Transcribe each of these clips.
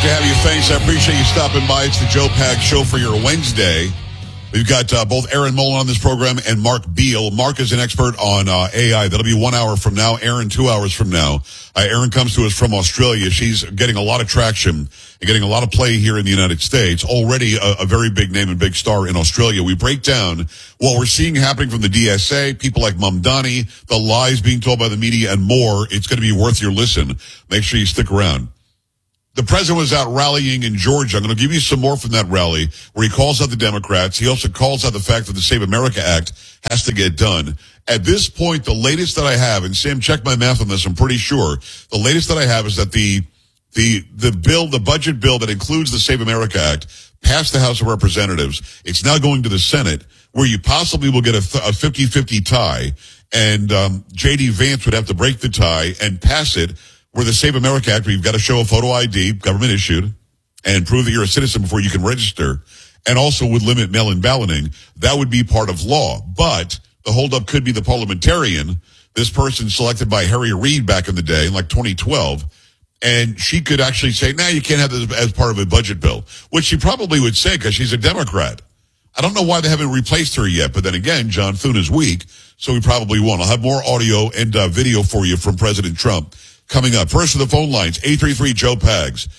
to have you. Thanks. I appreciate you stopping by. It's the Joe Pags Show for your Wednesday. We've got both Aaron Mullen on this program and Mark Beal. Mark is an expert on AI. That'll be 1 hour from now. Aaron, 2 hours from now. Aaron comes to us from Australia. She's getting a lot of traction and getting a lot of play here in the United States. Already a very big name and big star in Australia. We break down what we're seeing happening from the DSA, people like Mamdani, the lies being told by the media, and more. It's going to be worth your listen. Make sure you stick around. The president was out rallying in Georgia. I'm going to give you some more from that rally where he calls out the Democrats. He also calls out the fact that the Save America Act has to get done. At this point, the latest that I have, and Sam, check my math on this, I'm pretty sure, the latest that I have is that the budget bill that includes the Save America Act passed the House of Representatives. It's now going to the Senate, where you possibly will get a 50-50 tie, and J.D. Vance would have to break the tie and pass it, where the Save America Act, where you've got to show a photo ID, government issued, and prove that you're a citizen before you can register, and also would limit mail-in balloting. That would be part of law. But the holdup could be the parliamentarian, this person selected by Harry Reid back in the day, in like 2012, and she could actually say, "No, you can't have this as part of a budget bill," which she probably would say because she's a Democrat. I don't know why they haven't replaced her yet, but then again, John Thune is weak, so we probably won't. I'll have more audio and video for you from President Trump coming up. First to the phone lines, 833-JOE-PAGS,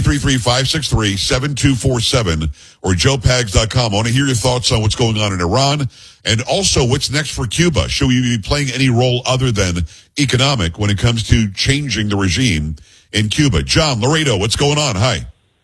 833-563-7247, or joepags.com. I want to hear your thoughts on what's going on in Iran, and also what's next for Cuba. Should we be playing any role other than economic when it comes to changing the regime in Cuba? John, Laredo, what's going on? Hi.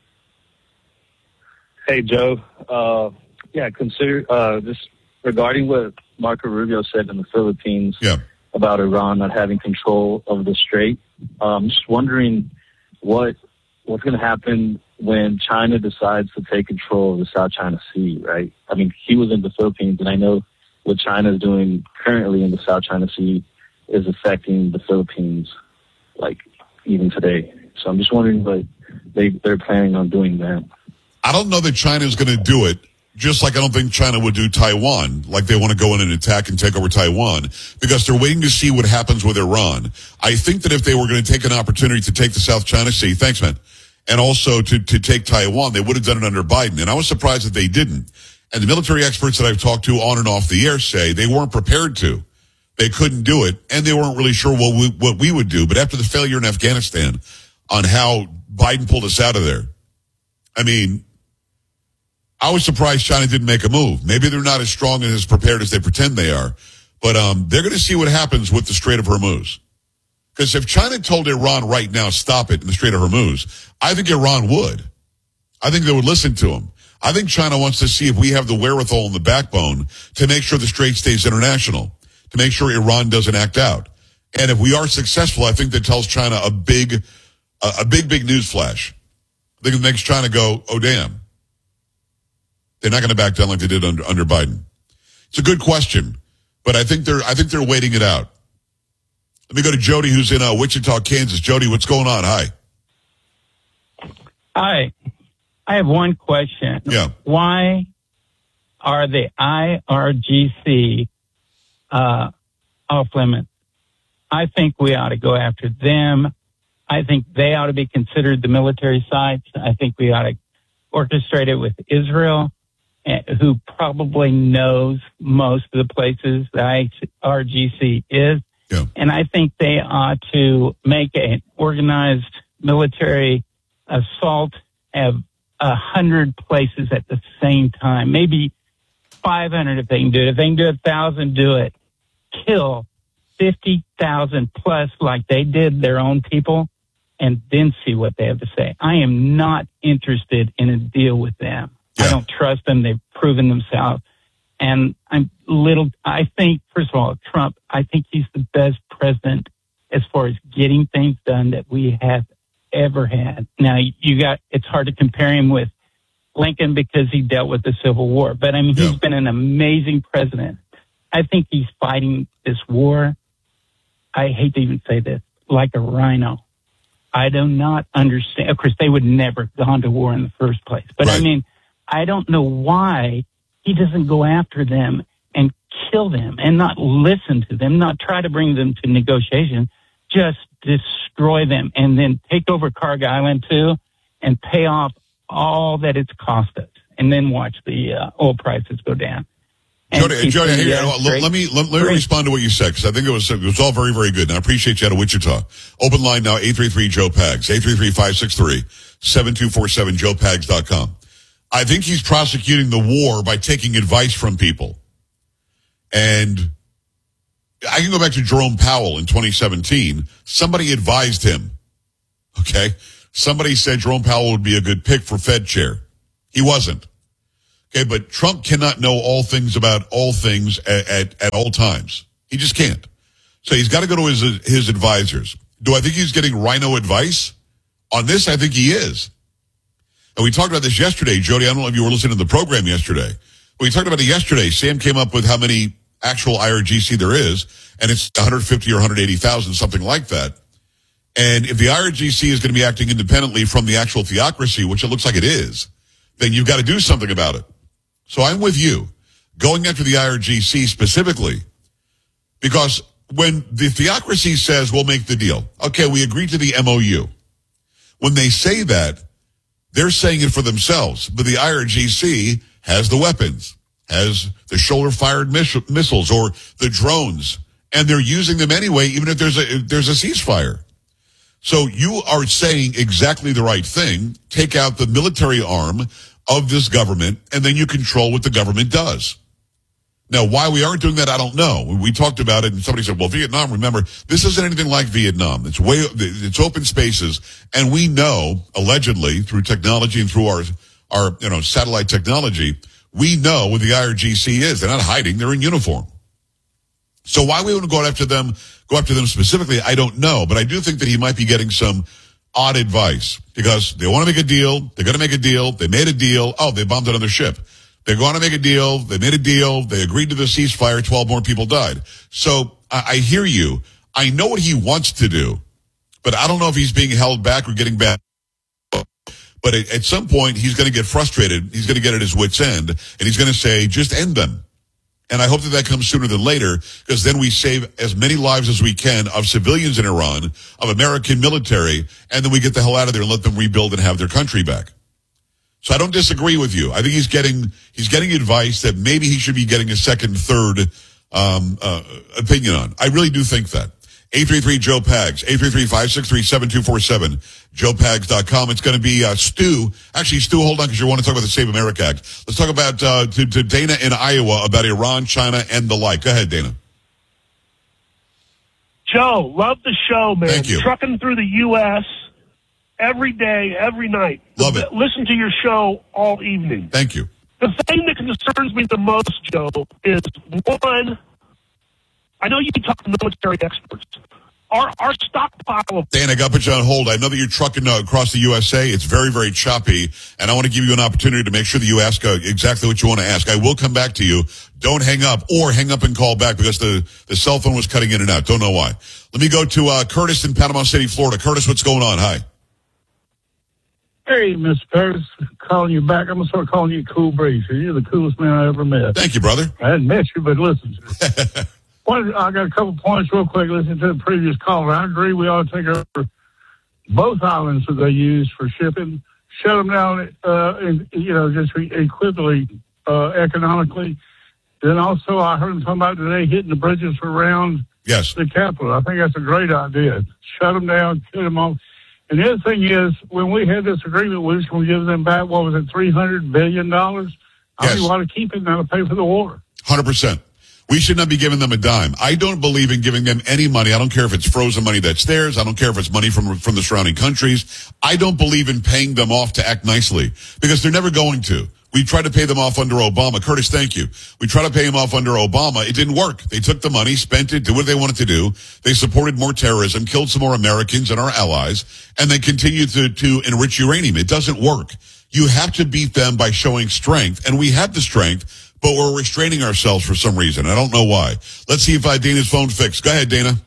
Hey, Joe. Consider just regarding what Marco Rubio said in the Philippines about Iran not having control of the Strait. Just wondering what's going to happen when China decides to take control of the South China Sea, right? I mean, he was in the Philippines, and I know what China is doing currently in the South China Sea is affecting the Philippines, like, even today. So I'm just wondering what they're planning on doing then. I don't know that China is going to do it, just like I don't think China would do Taiwan, like they want to go in and attack and take over Taiwan, because they're waiting to see what happens with Iran. I think that if they were going to take an opportunity to take the South China Sea, thanks, man, and also to take Taiwan, they would have done it under Biden. And I was surprised that they didn't. And the military experts that I've talked to on and off the air say they weren't prepared to. They couldn't do it, and they weren't really sure what we would do. But after the failure in Afghanistan on how Biden pulled us out of there, I mean, I was surprised China didn't make a move. Maybe they're not as strong and as prepared as they pretend they are. But they're going to see what happens with the Strait of Hormuz. Because if China told Iran right now, stop it in the Strait of Hormuz, I think Iran would. I think they would listen to them. I think China wants to see if we have the wherewithal and the backbone to make sure the Strait stays international, to make sure Iran doesn't act out. And if we are successful, I think that tells China a big news flash. I think it makes China go, oh, damn. They're not going to back down like they did under Biden. It's a good question, but I think they're waiting it out. Let me go to Jody, who's in Wichita, Kansas. Jody, what's going on? Hi. Hi. I have one question. Yeah. Why are the IRGC off limits? I think we ought to go after them. I think they ought to be considered the military sites. I think we ought to orchestrate it with Israel, who probably knows most of the places the IRGC is. Yeah. And I think they ought to make an organized military assault, have 100 places at the same time, maybe 500 if they can do it. If they can do 1,000, do it. Kill 50,000 plus like they did their own people, and then see what they have to say. I am not interested in a deal with them. Yeah. I don't trust them. They've proven themselves. And I think, first of all, Trump, I think he's the best president as far as getting things done that we have ever had. Now, it's hard to compare him with Lincoln because he dealt with the Civil War. But, I mean, he's been an amazing president. I think he's fighting this war, I hate to even say this, like a rhino. I do not understand. Of course, they would never have gone to war in the first place. But, right. I mean, I don't know why he doesn't go after them and kill them and not listen to them, not try to bring them to negotiation, just destroy them and then take over Carg Island too and pay off all that it's cost us, and then watch the oil prices go down. Jody, let me respond to what you said, because I think it was all very, very good. And I appreciate you out of Wichita. Open line now, 833-JOE-PAGS, 833-563-7247, joepags.com. I think he's prosecuting the war by taking advice from people. And I can go back to Jerome Powell in 2017. Somebody advised him. Okay? Somebody said Jerome Powell would be a good pick for Fed chair. He wasn't. Okay, but Trump cannot know all things about all things at all times. He just can't. So he's got to go to his advisors. Do I think he's getting rhino advice? On this, I think he is. And we talked about this yesterday, Jody. I don't know if you were listening to the program yesterday. We talked about it yesterday. Sam came up with how many actual IRGC there is, and it's 150 or 180,000, something like that. And if the IRGC is going to be acting independently from the actual theocracy, which it looks like it is, then you've got to do something about it. So I'm with you, going after the IRGC specifically, because when the theocracy says we'll make the deal, okay, we agree to the MOU. When they say that, they're saying it for themselves, but the IRGC has the weapons, has the shoulder-fired missiles or the drones, and they're using them anyway, even if there's a ceasefire. So you are saying exactly the right thing. Take out the military arm of this government, and then you control what the government does. Now, why we aren't doing that, I don't know. We talked about it, and somebody said, well, Vietnam, remember, this isn't anything like Vietnam. It's open spaces, and we know, allegedly, through technology and through our satellite technology, we know what the IRGC is. They're not hiding. They're in uniform. So why we wouldn't go after them specifically, I don't know. But I do think that he might be getting some odd advice, because they want to make a deal. They're going to make a deal. They made a deal. Oh, they bombed another ship. They're going to make a deal. They made a deal. They agreed to the ceasefire. 12 more people died. So I hear you. I know what he wants to do, but I don't know if he's being held back or getting back. But at some point, he's going to get frustrated. He's going to get at his wit's end, and he's going to say, just end them. And I hope that comes sooner than later, because then we save as many lives as we can of civilians in Iran, of American military, and then we get the hell out of there and let them rebuild and have their country back. So I don't disagree with you. I think he's getting advice that maybe he should be getting a second, third opinion on. I really do think that. 833-JOE-PAGS, 833-563-7247, joepags.com. It's going to be Stu. Actually, Stu, hold on, because you want to talk about the Save America Act. Let's talk about to Dana in Iowa about Iran, China, and the like. Go ahead, Dana. Joe, love the show, man. Thank you. Trucking through the U.S. every day, every night. Love it. Listen to your show all evening. Thank you. The thing that concerns me the most, Joe, is one, I know you talk to military experts. Our stockpile of... Dan, I got to put you on hold. I know that you're trucking across the USA. It's very, very choppy, and I want to give you an opportunity to make sure that you ask exactly what you want to ask. I will come back to you. Don't hang up, or hang up and call back, because the cell phone was cutting in and out. Don't know why. Let me go to Curtis in Panama City, Florida. Curtis, what's going on? Hi. Hey, Mr. Curtis, calling you back. I'm going to start calling you Cool Breeze. You're the coolest man I ever met. Thank you, brother. I hadn't met you, but listen. I got a couple points real quick. Listening to the previous caller, I agree we ought to take over both islands that they use for shipping, shut them down, just equivalently economically. Then also, I heard them talking about today hitting the bridges around the Capitol. I think that's a great idea. Shut them down, cut them off. And the other thing is, when we had this agreement, we was going to give them back, what was it, $300 billion? I think we ought to keep it now to pay for the war. 100%. We should not be giving them a dime. I don't believe in giving them any money. I don't care if it's frozen money that's theirs. I don't care if it's money from the surrounding countries. I don't believe in paying them off to act nicely, because they're never going to. We tried to pay them off under Obama. Curtis, thank you. We tried to pay them off under Obama. It didn't work. They took the money, spent it, did what they wanted to do. They supported more terrorism, killed some more Americans and our allies, and they continued to enrich uranium. It doesn't work. You have to beat them by showing strength, and we have the strength, but we're restraining ourselves for some reason. I don't know why. Let's see if Dana's phone fixed. Go ahead, Dana.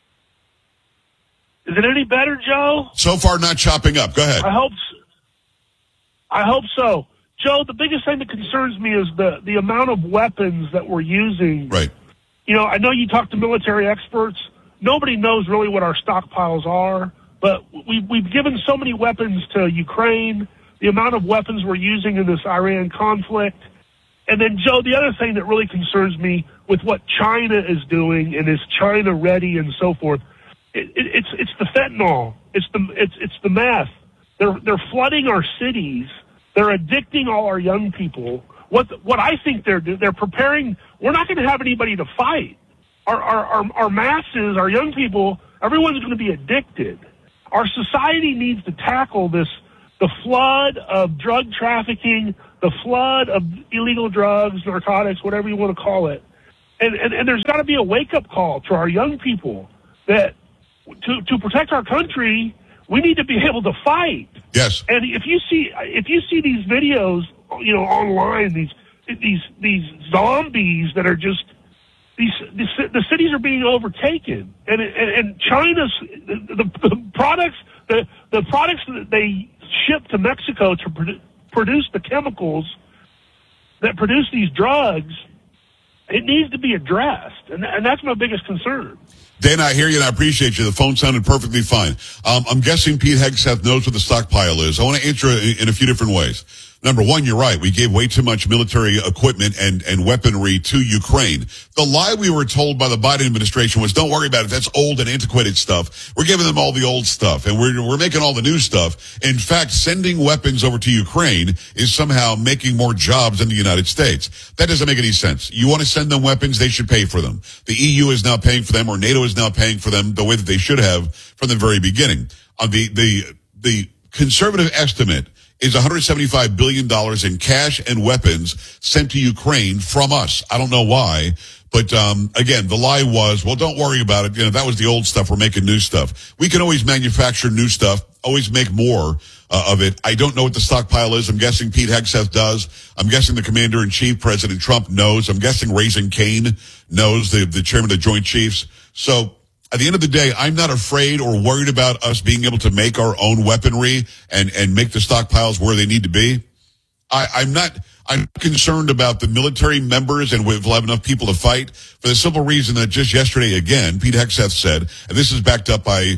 Is it any better, Joe? So far, not chopping up. Go ahead. I hope so. Joe, the biggest thing that concerns me is the amount of weapons that we're using. Right. I know you talk to military experts. Nobody knows really what our stockpiles are. but we've given so many weapons to Ukraine, the amount of weapons we're using in this Iran conflict. And then, Joe, the other thing that really concerns me with what China is doing, and is China ready and so forth, it's the fentanyl. It's the meth. They're flooding our cities. They're addicting all our young people. What I think they're preparing. We're not going to have anybody to fight. Our masses, our young people, everyone's going to be addicted. Our society needs to tackle the flood of drug trafficking, the flood of illegal drugs, narcotics, whatever you want to call it. And there's got to be a wake-up call to our young people that to protect our country, we need to be able to fight. Yes. And if you see these videos, online, these zombies that are just the cities are being overtaken, and China's the products that they ship to Mexico to produce the chemicals that produce these drugs, it needs to be addressed, and that's my biggest concern. Dan, I hear you and I appreciate you. The phone sounded perfectly fine. I'm guessing Pete Hegseth knows what the stockpile is. I want to answer it in a few different ways. Number one, you're right. We gave way too much military equipment and weaponry to Ukraine. The lie we were told by the Biden administration was, don't worry about it. That's old and antiquated stuff. We're giving them all the old stuff, and we're making all the new stuff. In fact, sending weapons over to Ukraine is somehow making more jobs in the United States. That doesn't make any sense. You want to send them weapons, they should pay for them. The EU is now paying for them, or NATO is now paying for them the way that they should have from the very beginning. The conservative estimate is $175 billion in cash and weapons sent to Ukraine from us. I don't know why, but again, the lie was, well, don't worry about it. That was the old stuff. We're making new stuff. We can always manufacture new stuff, always make more of it. I don't know what the stockpile is. I'm guessing Pete Hegseth does. I'm guessing the Commander-in-Chief, President Trump, knows. I'm guessing Raising Cane knows, the chairman of the Joint Chiefs. So at the end of the day, I'm not afraid or worried about us being able to make our own weaponry and make the stockpiles where they need to be. I'm concerned about the military members, and we'll have enough people to fight, for the simple reason that just yesterday, again, Pete Hegseth said, and this is backed up by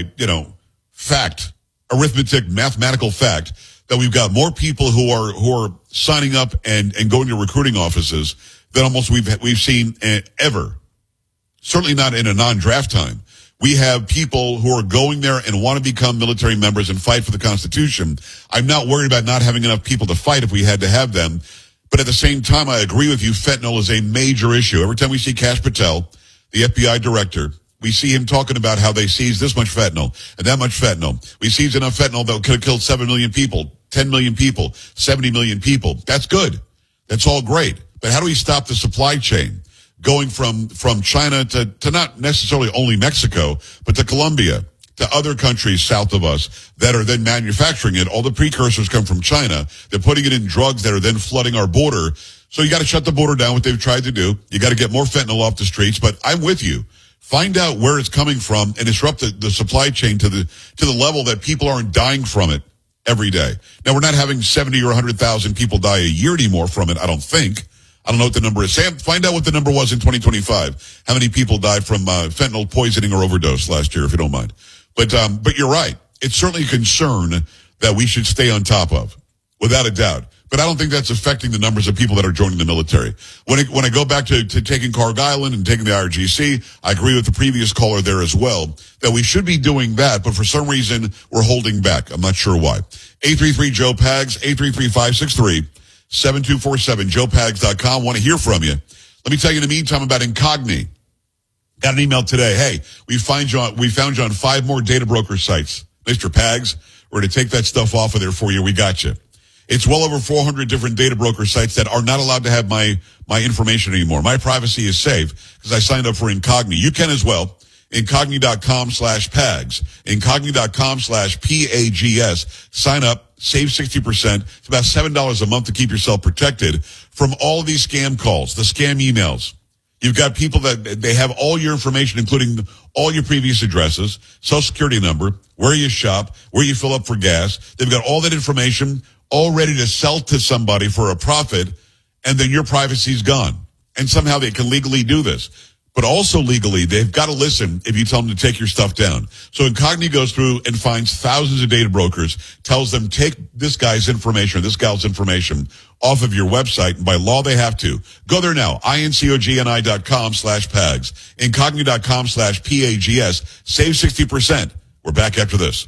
fact, arithmetic, mathematical fact, that we've got more people who are signing up and going to recruiting offices than almost we've seen ever. Certainly not in a non-draft time. We have people who are going there and want to become military members and fight for the Constitution. I'm not worried about not having enough people to fight if we had to have them. But at the same time, I agree with you, fentanyl is a major issue. Every time we see Kash Patel, the FBI director, we see him talking about how they seized this much fentanyl and that much fentanyl. We seized enough fentanyl that could have killed 7 million people, 10 million people, 70 million people. That's good. That's all great. But how do we stop the supply chain going from China to not necessarily only Mexico, but to Colombia, to other countries south of us that are then manufacturing it? All the precursors come from China. They're putting it in drugs that are then flooding our border. So you got to shut the border down, what they've tried to do. You got to get more fentanyl off the streets. But I'm with you. Find out where it's coming from and disrupt the supply chain to the level that people aren't dying from it every day. Now, we're not having 70 or 100,000 people die a year anymore from it, I don't think. I don't know what the number is. Sam, find out what the number was in 2025. How many people died from fentanyl poisoning or overdose last year, if you don't mind. But you're right. It's certainly a concern that we should stay on top of, without a doubt. But I don't think that's affecting the numbers of people that are joining the military. When I go back to taking Carg Island and taking the IRGC, I agree with the previous caller there as well, that we should be doing that, but for some reason, we're holding back. I'm not sure why. 833-JOE-PAGS, 833-563-7247, joepags.com. Want to hear from you. Let me tell you in the meantime about Incogni. Got an email today. Hey, we found you on 5 more data broker sites. Mr. Pags, we're going to take that stuff off of there for you. We got you. It's well over 400 different data broker sites that are not allowed to have my information anymore. My privacy is safe because I signed up for Incogni. You can as well. Incogni.com/PAGS. Incogni.com/PAGS. Sign up. Save 60%. It's about $7 a month to keep yourself protected from all of these scam calls, the scam emails. You've got people that they have all your information, including all your previous addresses, social security number, where you shop, where you fill up for gas. They've got all that information all ready to sell to somebody for a profit, and then your privacy's gone. And somehow they can legally do this. but also legally, they've got to listen if you tell them to take your stuff down. So Incogni goes through and finds thousands of data brokers, tells them take this guy's information or this gal's information off of your website, and by law they have to. Go there now, incogni.com/PAGS, incogni.com/PAGS, save 60%. We're back after this.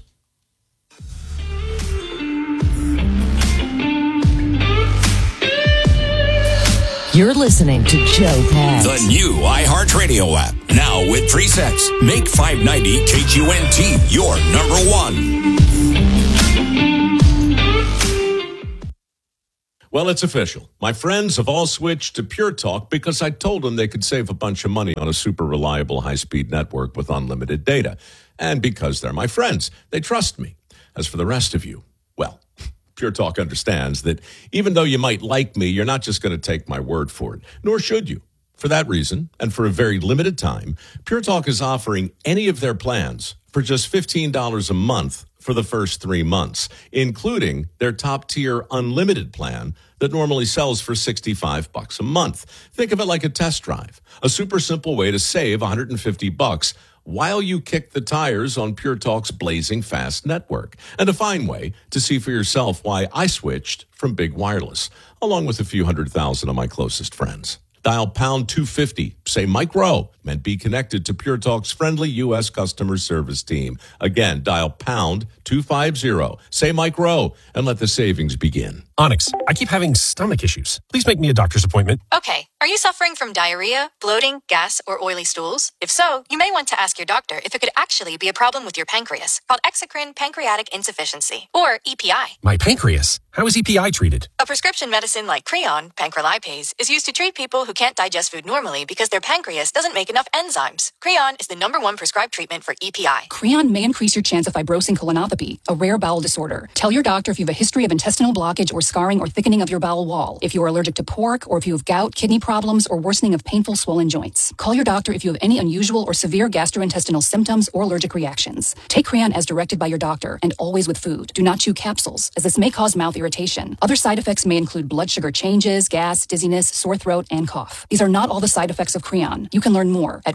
You're listening to Joe Pags. The new iHeartRadio app. Now with presets. Make 590 KQNT your number one. Well, it's official. My friends have all switched to Pure Talk because I told them they could save a bunch of money on a super reliable high-speed network with unlimited data. And because they're my friends, they trust me. As for the rest of you, well, Pure Talk understands that even though you might like me, you're not just going to take my word for it, nor should you. For that reason, and for a very limited time, Pure Talk is offering any of their plans for just $15 a month for the first 3 months, including their top-tier unlimited plan that normally sells for $65 a month. Think of it like a test drive, a super simple way to save $150 while you kick the tires on Pure Talk's blazing fast network, and a fine way to see for yourself why I switched from big wireless, along with a few 100,000 of my closest friends. Dial pound 250, say Mike Rowe, and be connected to Pure Talk's friendly U.S. customer service team. Again, dial pound 250, say Mike Rowe, and let the savings begin. Onyx, I keep having stomach issues. Please make me a doctor's appointment. Okay. Are you suffering from diarrhea, bloating, gas, or oily stools? If so, you may want to ask your doctor if it could actually be a problem with your pancreas, called exocrine pancreatic insufficiency, or EPI. My pancreas? How is EPI treated? A prescription medicine like Creon, pancrelipase, is used to treat people who can't digest food normally because their pancreas doesn't make enough enzymes. Creon is the #1 prescribed treatment for EPI. Creon may increase your chance of fibrosing colonopathy, a rare bowel disorder. Tell your doctor if you have a history of intestinal blockage or scarring or thickening of your bowel wall, if you are allergic to pork, or if you have gout, kidney problems, or worsening of painful swollen joints. Call your doctor if you have any unusual or severe gastrointestinal symptoms or allergic reactions. Take Creon as directed by your doctor, and always with food. Do not chew capsules, as this may cause mouth irritation. Other side effects may include blood sugar changes, gas, dizziness, sore throat, and cough. These are not all the side effects of Creon. You can learn more at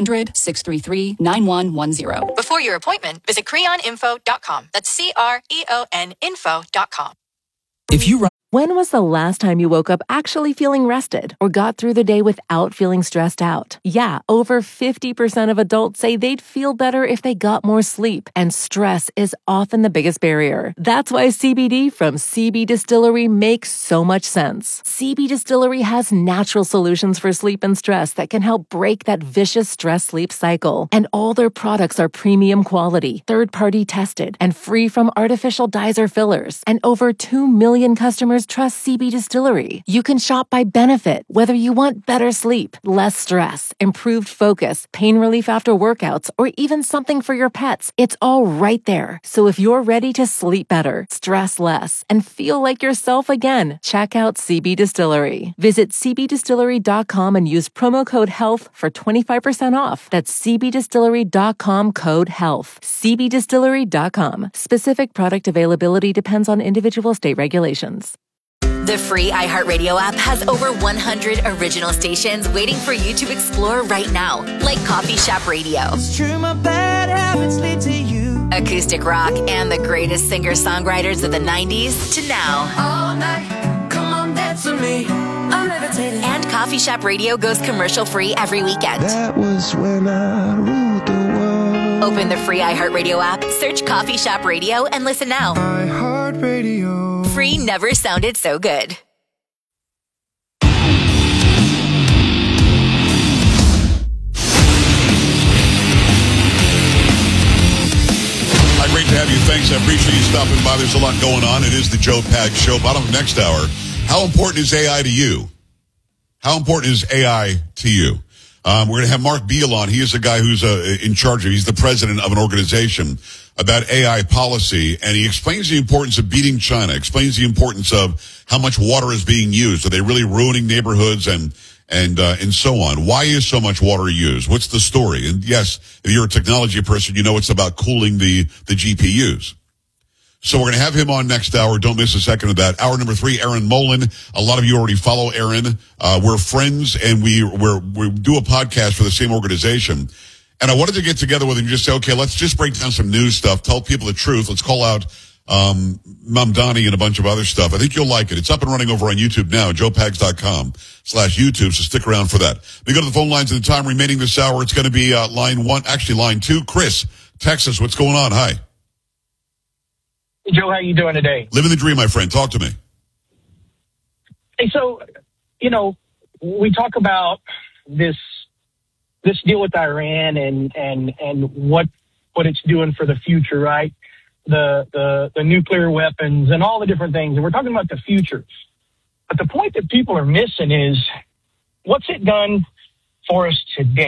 1-800-633-9110. Before your appointment, visit creoninfo.com. That's CREON info.com. When was the last time you woke up actually feeling rested or got through the day without feeling stressed out? Yeah, over 50% of adults say they'd feel better if they got more sleep, and stress is often the biggest barrier. That's why CBD from CB Distillery makes so much sense. CB Distillery has natural solutions for sleep and stress that can help break that vicious stress-sleep cycle. And all their products are premium quality, third-party tested, and free from artificial dyes or fillers. And over 2 million customers trust CB Distillery. You can shop by benefit, whether you want better sleep, less stress, improved focus, pain relief after workouts, or even something for your pets. It's all right there. So if you're ready to sleep better, stress less, and feel like yourself again, check out CB Distillery. Visit cbdistillery.com and use promo code HEALTH for 25% off. That's cbdistillery.com code HEALTH. cbdistillery.com. Specific product availability depends on individual state regulations. The free iHeartRadio app has over 100 original stations waiting for you to explore right now, like Coffee Shop Radio, it's true, my bad habits lead to you, acoustic rock, and the greatest singer-songwriters of the 90s to now. All night, come on, dance with me, I'm levitating. And Coffee Shop Radio goes commercial-free every weekend. That was when I ruled the world. Open the free iHeartRadio app, search Coffee Shop Radio, and listen now. iHeartRadio. Free never sounded so good. Great to have you. Thanks. I appreciate you stopping by. There's a lot going on. It is the Joe Pags Show. Bottom of next hour. How important is AI to you? How important is AI to you? We're going to have Mark Beal on. He is the guy who's in charge of, he's the president of an organization about AI policy, and he explains the importance of beating China, explains the importance of how much water is being used. Are they really ruining neighborhoods and so on? Why is so much water used? What's the story? And yes, if you're a technology person, you know it's about cooling the GPUs. So we're going to have him on next hour. Don't miss a second of that. Hour number 3, Aaron Molin. A lot of you already follow Aaron. We're friends, and we do a podcast for the same organization. And I wanted to get together with him and just say, okay, let's just break down some news stuff, tell people the truth. Let's call out Mamdani and a bunch of other stuff. I think you'll like it. It's up and running over on YouTube now, joepags.com/YouTube, so stick around for that. We go to the phone lines in the time remaining this hour. It's going to be line 2. Chris, Texas, what's going on? Hi. Joe, how you doing today? Living the dream, my friend. Talk to me. Hey, so, we talk about this deal with Iran and what it's doing for the future, right? The nuclear weapons and all the different things. And we're talking about the future. But the point that people are missing is, what's it done for us today?